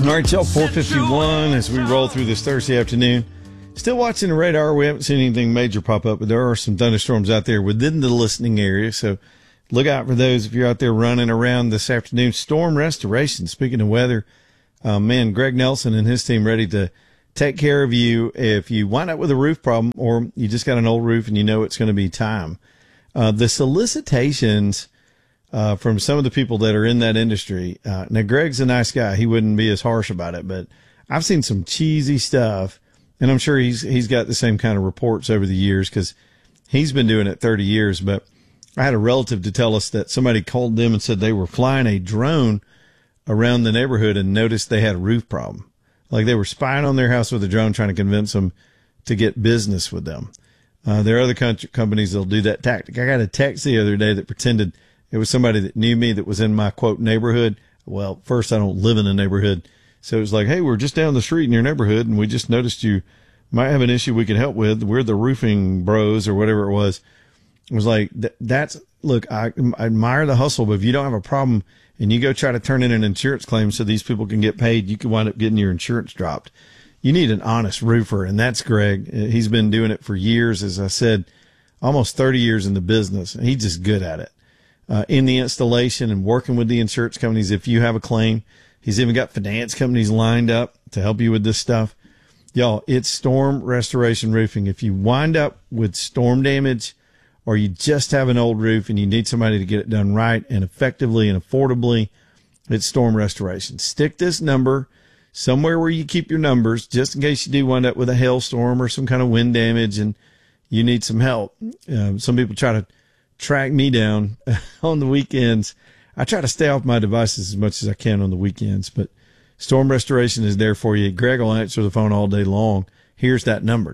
All right, y'all, 4:51 as we roll through this Thursday afternoon. Still watching the radar. We haven't seen anything major pop up, but there are some thunderstorms out there within the listening area. So look out for those if you're out there running around this afternoon. Storm restoration. Speaking of weather, man, Greg Nelson and his team ready to take care of you if you wind up with a roof problem or you just got an old roof and you know it's going to be time. The solicitations from some of the people that are in that industry. Now, Greg's a nice guy. He wouldn't be as harsh about it, but I've seen some cheesy stuff, and I'm sure he's got the same kind of reports over the years because he's been doing it 30 years. But I had a relative to tell us that somebody called them and said they were flying a drone around the neighborhood and noticed they had a roof problem. Like they were spying on their house with a drone trying to convince them to get business with them. There are other companies that'll do that tactic. I got a text the other day that pretended it was somebody that knew me that was in my, quote, neighborhood. Well, first, I don't live in a neighborhood. So it was like, hey, we're just down the street in your neighborhood, and we just noticed you might have an issue we can help with. We're the roofing bros or whatever it was. It was like, look, I admire the hustle, but if you don't have a problem and you go try to turn in an insurance claim so these people can get paid, you could wind up getting your insurance dropped. You need an honest roofer, and that's Greg. He's been doing it for years, as I said, almost 30 years in the business. He's just good at it. In the installation and working with the insurance companies if you have a claim. He's even got finance companies lined up to help you with this stuff. Y'all, it's Storm Restoration Roofing. If you wind up with storm damage or you just have an old roof and you need somebody to get it done right and effectively and affordably, it's Storm Restoration. Stick this number somewhere where you keep your numbers just in case you do wind up with a hailstorm or some kind of wind damage and you need some help. Some people try to track me down on the weekends. I try to stay off my devices as much as I can on the weekends, but Storm Restoration is there for you. Greg will answer the phone all day long. Here's that number,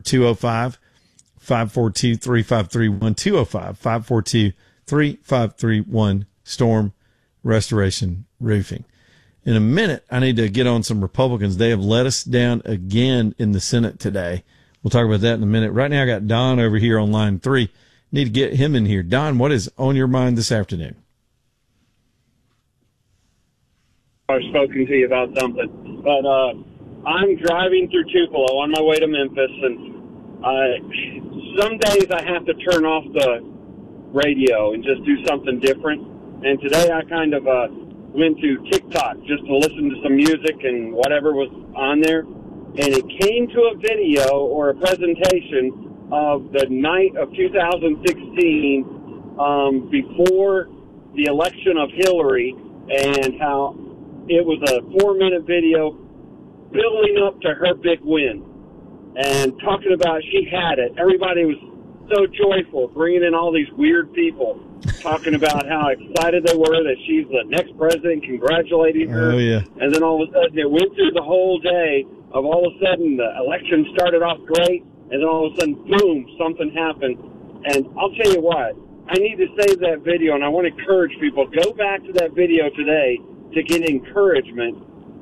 205-542-3531, 205-542-3531, Storm Restoration Roofing. In a minute, I need to get on some Republicans. They have let us down again in the Senate today. We'll talk about that in a minute. Right now, I got Don over here on line 3. Need to get him in here. Don, what is on your mind this afternoon? I've spoken to you about something, but I'm driving through Tupelo on my way to Memphis, and some days I have to turn off the radio and just do something different. And today I kind of went to TikTok just to listen to some music and whatever was on there, and it came to a video or a presentation of the night of 2016 before the election of Hillary, and how it was a 4-minute video building up to her big win and talking about she had it. Everybody was so joyful, bringing in all these weird people talking about how excited they were that she's the next president, congratulating her. Oh, yeah. And then all of a sudden it went through the whole day of all of a sudden the election started off great, and then all of a sudden, boom, something happened. And I'll tell you what, I need to save that video, and I want to encourage people, go back to that video today to get encouragement.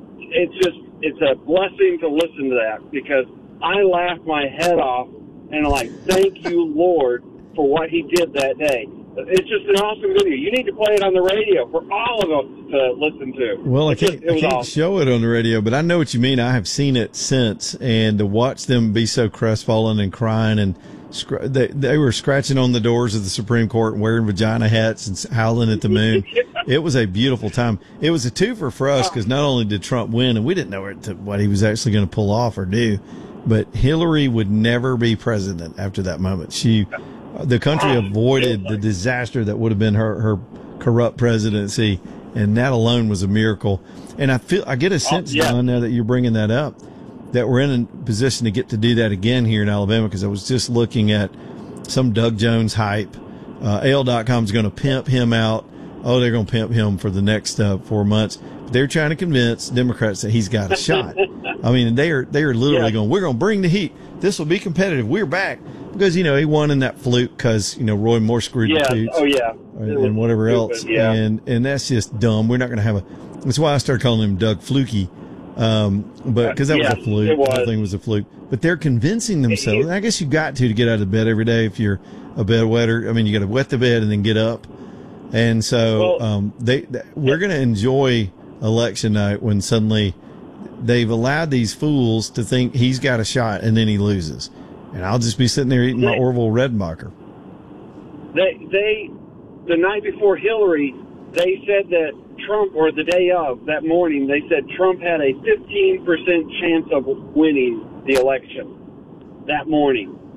It's a blessing to listen to that, because I laughed my head off, and I'm like, thank you, Lord, for what he did that day. It's just an awesome video. You need to play it on the radio for all of us to listen to. Well, I can't awesome. Show it on the radio, but I know what you mean. I have seen it since, and to watch them be so crestfallen and crying, and they were scratching on the doors of the Supreme Court and wearing vagina hats and howling at the moon. It was a beautiful time. It was a twofer for us because not only did Trump win, and we didn't know what he was actually going to pull off or do, but Hillary would never be president after that moment. The country avoided the disaster that would have been her corrupt presidency, and that alone was a miracle. And I get a sense, Don, now that you're bringing that up, that we're in a position to get to do that again here in Alabama, because I was just looking at some Doug Jones hype. AL.com is going to pimp him out. Oh, they're going to pimp him for the next 4 months. But they're trying to convince Democrats that he's got a shot. I mean, they are literally going, we're going to bring the heat. This will be competitive. We're back. Because, he won in that fluke because, Roy Moore screwed the toots. Oh, yeah. And whatever else. Yeah. And that's just dumb. We're not going to have that's why I started calling him Doug Fluky. But because that was a fluke. The whole thing was a fluke. But they're convincing themselves. And I guess you got to get out of bed every day if you're a bedwetter. I mean, you got to wet the bed and then get up. And so we're going to enjoy election night when suddenly they've allowed these fools to think he's got a shot and then he loses. And I'll just be sitting there eating my Orville Redenbacher. The night before Hillary, they said that Trump, or the day of, that morning, they said Trump had a 15% chance of winning the election that morning.